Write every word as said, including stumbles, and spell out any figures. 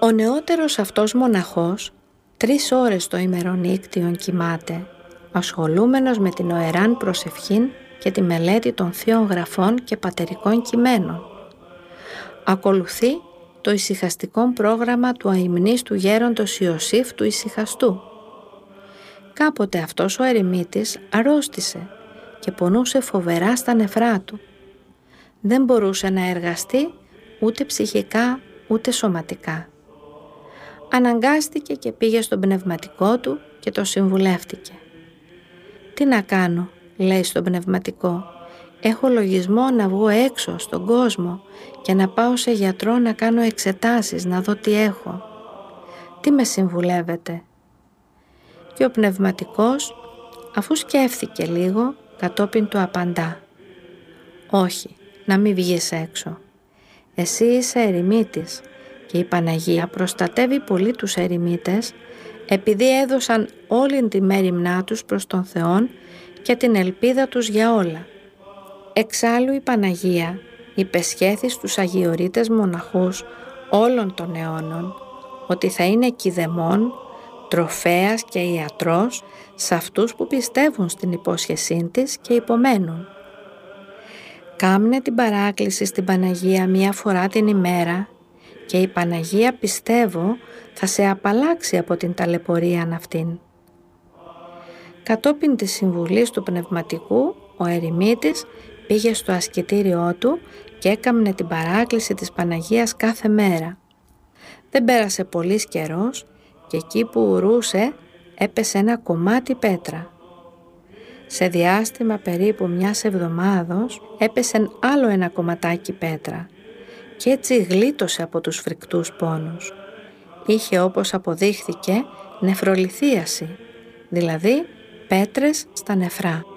Ο νεότερος αυτός μοναχός τρεις ώρες το ημερονύκτιον κοιμάται, ασχολούμενος με την οεράν προσευχήν και τη μελέτη των θείων γραφών και πατερικών κειμένων. Ακολουθεί το ησυχαστικό πρόγραμμα του αημνίστου γέροντος Ιωσήφ του Ησυχαστού. Κάποτε αυτός ο ερημίτης αρρώστησε και πονούσε φοβερά στα νεφρά του. Δεν μπορούσε να εργαστεί ούτε ψυχικά ούτε σωματικά. Αναγκάστηκε και πήγε στον πνευματικό του και το συμβουλεύτηκε. «Τι να κάνω», λέει στον πνευματικό, «έχω λογισμό να βγω έξω στον κόσμο και να πάω σε γιατρό να κάνω εξετάσεις, να δω τι έχω. Τι με συμβουλεύετε?» Και ο πνευματικός, αφού σκέφτηκε λίγο, κατόπιν του απαντά, «Όχι, να μην βγεις έξω. Εσύ είσαι ερημίτης και η Παναγία προστατεύει πολύ τους ερημίτες επειδή έδωσαν όλη τη μέριμνά τους προς τον Θεόν και την ελπίδα τους για όλα. Εξάλλου η Παναγία υπεσχέθη στους αγιορείτες μοναχούς όλων των αιώνων ότι θα είναι κηδεμόν, τροφέας και ιατρός σε αυτούς που πιστεύουν στην υπόσχεσή της και υπομένουν. Κάμνε την παράκληση στην Παναγία μία φορά την ημέρα και η Παναγία, πιστεύω, θα σε απαλλάξει από την ταλαιπωρία αυτήν». Κατόπιν της συμβουλής του πνευματικού, ο ερημίτης πήγε στο ασκητήριό του και έκαμνε την παράκληση της Παναγίας κάθε μέρα. Δεν πέρασε πολύς καιρός και εκεί που ουρούσε έπεσε ένα κομμάτι πέτρα. Σε διάστημα περίπου μιας εβδομάδος έπεσε άλλο ένα κομματάκι πέτρα και έτσι γλίτωσε από τους φρικτούς πόνους. Είχε, όπως αποδείχθηκε, νεφρολιθίαση, δηλαδή πέτρες στα νεφρά.